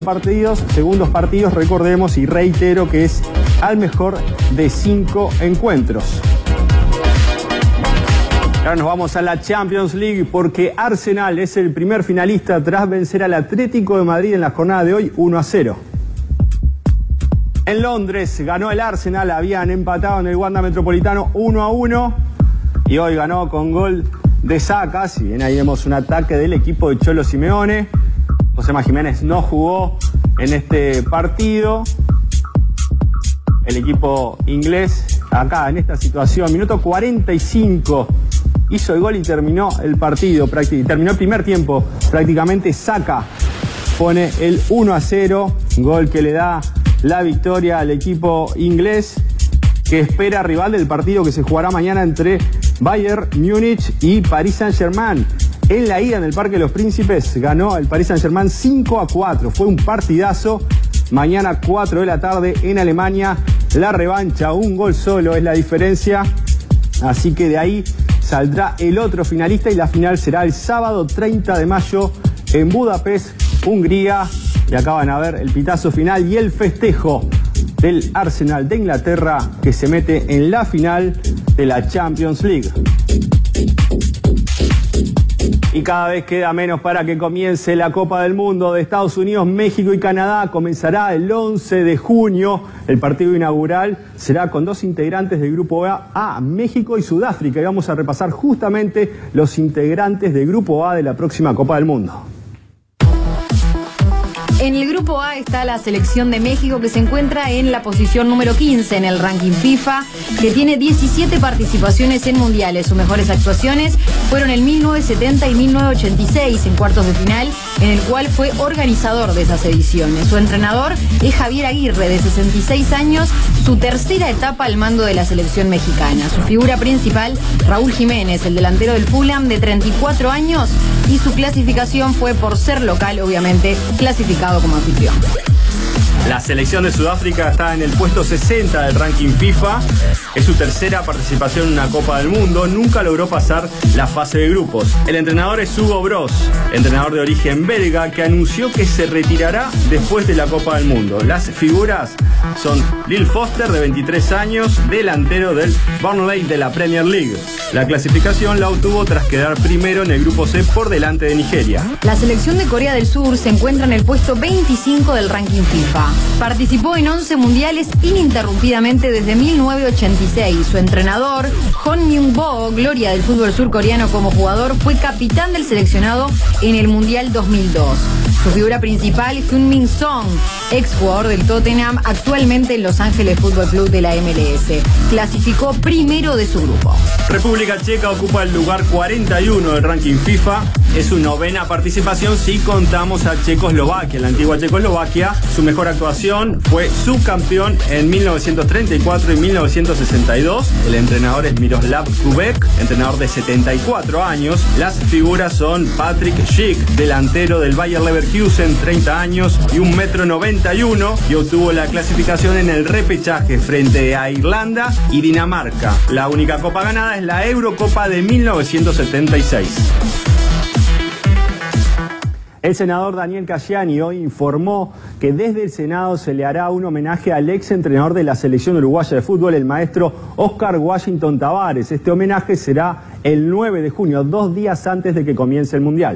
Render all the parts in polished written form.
partidos, segundos partidos, recordemos y reitero que es al mejor de 5 encuentros. Ahora nos vamos a la Champions League porque Arsenal es el primer finalista tras vencer al Atlético de Madrid en la jornada de hoy 1-0. En Londres ganó el Arsenal, habían empatado en el Wanda Metropolitano 1-1 y hoy ganó con gol de Saka. Si bien ahí vemos un ataque del equipo de Cholo Simeone, Josema Jiménez no jugó en este partido. El equipo inglés acá en esta situación, minuto 45, hizo el gol y terminó el partido, terminó el primer tiempo prácticamente. Saka pone el 1-0, gol que le da la victoria al equipo inglés, que espera rival del partido que se jugará mañana entre Bayern Múnich y Paris Saint-Germain. En la ida en el Parque de los Príncipes ganó el Paris Saint-Germain 5-4. Fue un partidazo. Mañana 4 de la tarde en Alemania, la revancha. Un gol solo es la diferencia. Así que de ahí saldrá el otro finalista y la final será el sábado 30 de mayo en Budapest, Hungría. Y acá van a ver el pitazo final y el festejo del Arsenal de Inglaterra que se mete en la final de la Champions League. Y cada vez queda menos para que comience la Copa del Mundo de Estados Unidos, México y Canadá. Comenzará el 11 de junio. El partido inaugural será con 2 integrantes del Grupo A, México y Sudáfrica. Y vamos a repasar justamente los integrantes del Grupo A de la próxima Copa del Mundo. En el Grupo A está la selección de México, que se encuentra en la posición número 15 en el ranking FIFA, que tiene 17 participaciones en mundiales. Sus mejores actuaciones fueron en 1970 y 1986 en cuartos de final, en el cual fue organizador de esas ediciones. Su entrenador es Javier Aguirre, de 66 años, su tercera etapa al mando de la selección mexicana. Su figura principal, Raúl Jiménez, el delantero del Fulham, de 34 años, y su clasificación fue por ser local, obviamente, clasificado como anfitrión. La selección de Sudáfrica está en el puesto 60 del ranking FIFA. Es su tercera participación en una Copa del Mundo. Nunca logró pasar la fase de grupos. El entrenador es Hugo Broos, entrenador de origen belga, que anunció que se retirará después de la Copa del Mundo. Las figuras son Lil Foster, de 23 años, delantero del Burnley de la Premier League. La clasificación la obtuvo tras quedar primero en el grupo C por delante de Nigeria. La selección de Corea del Sur se encuentra en el puesto 25 del ranking FIFA. Participó en 11 mundiales ininterrumpidamente desde 1986. Su entrenador, Hon Myung-bo, gloria del fútbol surcoreano como jugador, fue capitán del seleccionado en el Mundial 2002. Su figura principal, Heung-min Son, ex jugador del Tottenham, actualmente en Los Ángeles Fútbol Club de la MLS. Clasificó primero de su grupo. República Checa ocupa el lugar 41 del ranking FIFA. Es su 9ª participación si contamos a Checoslovaquia, la antigua Checoslovaquia. Su mejor actuación fue subcampeón en 1934 y 1962. El entrenador es Miroslav Kubek, entrenador de 74 años. Las figuras son Patrick Schick, delantero del Bayer Leverkusen, 30 años y 1,91 m, y obtuvo la clasificación en el repechaje frente a Irlanda y Dinamarca. La única copa ganada es la Eurocopa de 1976. El senador Daniel Cayani hoy informó que desde el Senado se le hará un homenaje al ex entrenador de la selección uruguaya de fútbol, el maestro Oscar Washington Tabárez. Este homenaje será el 9 de junio, 2 días antes de que comience el Mundial.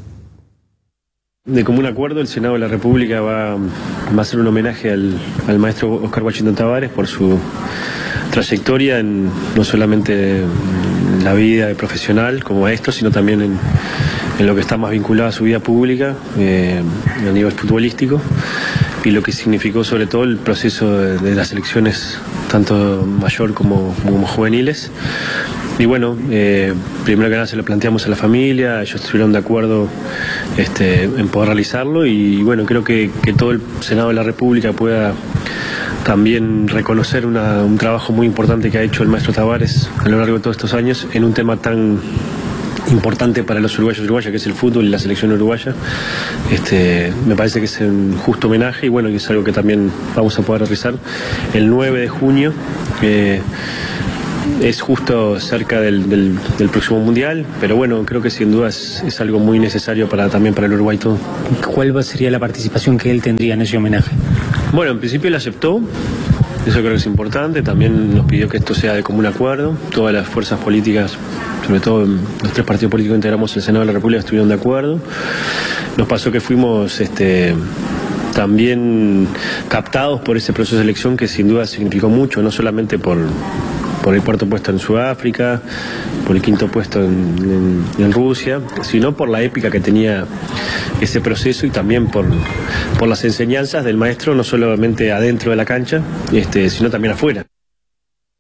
De común acuerdo, el Senado de la República va a hacer un homenaje al maestro Oscar Washington Tabárez por su trayectoria, no solamente en la vida profesional como maestro, sino también en lo que está más vinculado a su vida pública, a nivel futbolístico, y lo que significó sobre todo el proceso de las selecciones, tanto mayor como juveniles. Y bueno, primero que nada se lo planteamos a la familia, ellos estuvieron de acuerdo en poder realizarlo, y bueno, creo que todo el Senado de la República pueda también reconocer un trabajo muy importante que ha hecho el maestro Tabárez a lo largo de todos estos años en un tema tan importante para los uruguayos y uruguayas, que es el fútbol y la selección uruguaya. Me parece que es un justo homenaje, y bueno, que es algo que también vamos a poder realizar el 9 de junio. es justo cerca del próximo Mundial, pero bueno, creo que sin duda es algo muy necesario también para el Uruguay todo. ¿Cuál sería la participación que él tendría en ese homenaje? Bueno, en principio él aceptó. Eso creo que es importante, también nos pidió que esto sea de común acuerdo, todas las fuerzas políticas, sobre todo los 3 partidos políticos que integramos el Senado de la República estuvieron de acuerdo. Nos pasó que fuimos también captados por ese proceso de elección que sin duda significó mucho, no solamente por el 4º puesto en Sudáfrica, por el 5º puesto en Rusia, sino por la épica que tenía ese proceso y también por las enseñanzas del maestro, no solamente adentro de la cancha, sino también afuera.